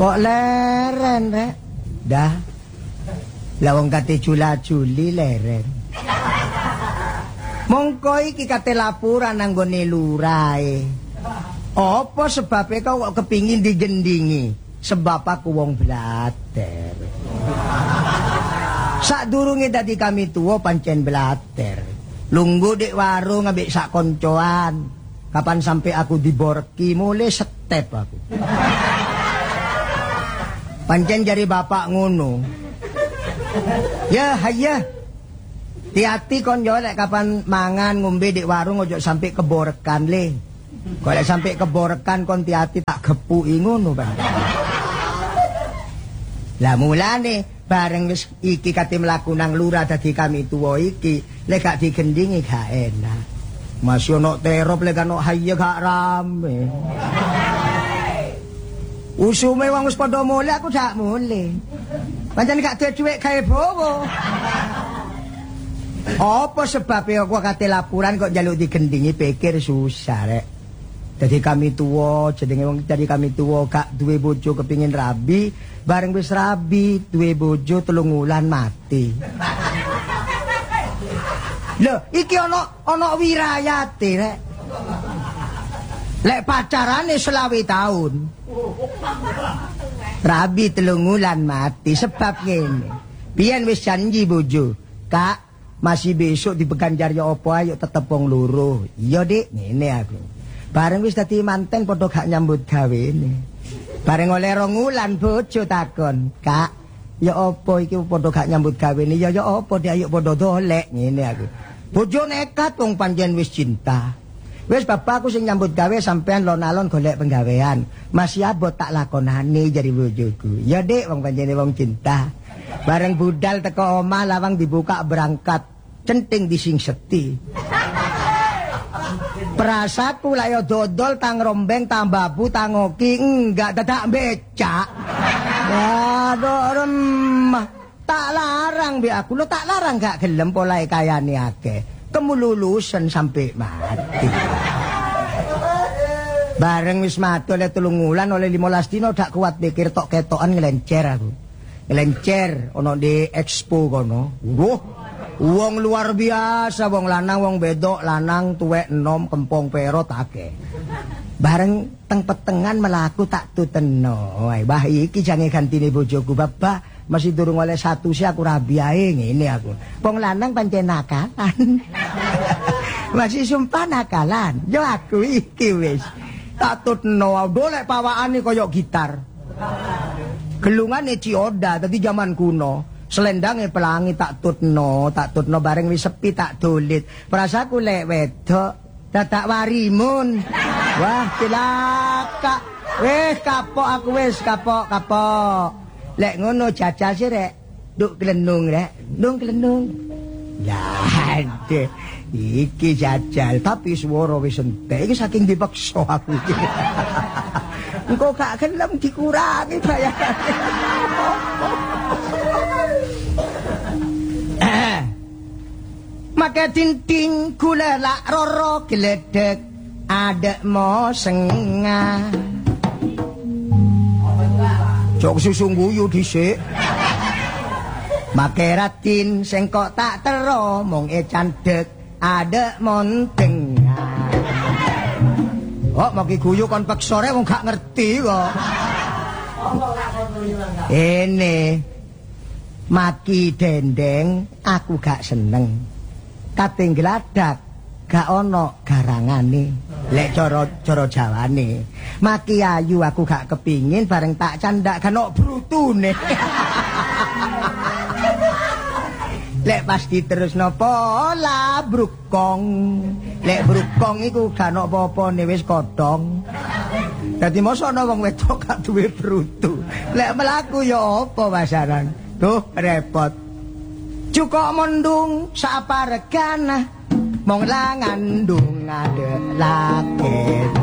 Kok leren rek? Dah. Lah wong kate jula-juli leren. Mongko iki kate laporan nang gone lurahe. Apa sebabnya kau kok kepingin digendingi? Sebab aku wong blater. Sadurunge dadi kami tuwa pancen blater. Lungguh dek warung ambek sak koncoan. Kapan sampai aku diborki mulai step aku. Pancen jari bapak ngono. Ya hayya. Hati-hati kon yo lek kapan mangan ngombe dek warung ojo sampai keborekan le. Kok lek sampai keborekan kon hati-hati tak gepuki ngono, Bang. Lah mulane bareng wis iki kate mlaku nang lurah dadi kami tuwa iki, lek gak digendingi gak enak. Masih ono terop lek ono hayya gak rame. Usume wong wis padha mulih aku gak mulih. Pancen gak duwe dhuwit gawe bowo. Apa sebabnya aku kate laporan kok njaluk digendingi pikir susah rek. Jadi kami tuwa, jenenge wong jadi kami tuwa gak duwe bojo kepingin rabi, bareng wis rabi duwe bojo 3 wulan mati. Lho, iki ana wirayate rek. Lek pacarane 20 tahun. Rabi 3 wulan mati sebab ngene. Biyen wis janji bojo, Kak masih besok di Beganjar ya apa ayo tetep wong loro. Iya Dik, ngene aku. Bareng wis dadi manten padha gak nyambut gawene. Bareng oleh 2 wulan bojo takon, "Kak, ya apa iki padha gak nyambut gawene? Ya apa Dik ayo padha dolek." Ngene aku. Bojo nekat wong pancen wis cinta. Wis bapakku sing nyambut gawe sampean lon-alon golek penggawean. Masih abot tak lakonane jari bojoku. Ya Dik, wong pancene wong cinta. Bareng budal teko omah lawang dibuka berangkat. Centing dising seti. Perasaku lah yo dodol tang rombeng tambabu tangoki enggak dadak becak. Waduh remah. Tak larang be aku lo tak larang gak gelem polahe kayane akeh. Kemululusan sampai mati. Bareng wis mati oleh 3 wulan oleh 15 dino dak kuat pikir tok ketokan ngelencer aku. Ngelencer ono di expo kono. Wong luar biasa, wong lanang, wong bedok, lanang, tuwek, enom, kempong, perot, akeh. Bareng teng petengan melaku tak tuteno. Wah iki jange gantine bojoku, Bapak. Masih durung oleh 1 sih aku rabi ae ngene aku. Wong lanang pancen nakalan. Masih sumpah nakalan. Yo aku iki wis. Tak tuteno, golek pawakane koyo gitar. Gelungane Cioda dadi zaman kuno. Selendange pelangi tak tutno bareng wis sepi tak dolit. Perasaku lek wedok dadak warimun. Wah, cilaka. Kapok aku wis kapok. Lek ngono jajal sih rek. Nduk glenung rek. Ndung glenung. Lah, iki jajal tapi swara wis entek. Iki saking dipaksa aku iki. Engko gak gelem dikurangi bayarane. Maka tinting gula lak roro geledek adek mo sengah. Cok susu guyu dhisik. Make ratin sing kok tak tero mung candek adek monteng. Kok maki guyu kon peksore wong gak ngerti kok. Ini maki dendeng aku gak seneng. Kating gladak gak ono garangane. Lek cara Jawane. Maki ayu aku gak kepingin bareng tak candak gak ono brutune. Lek pasti terus nopo lah brukong. Lek brukong iku gak ono apa-apane wis kodhong. Dadi mosok ana wong wedok gak duwe brutu. Lek mlaku ya apa pasaran. Tuh repot. Cukok mendung sapa regana mong langandung ade laket.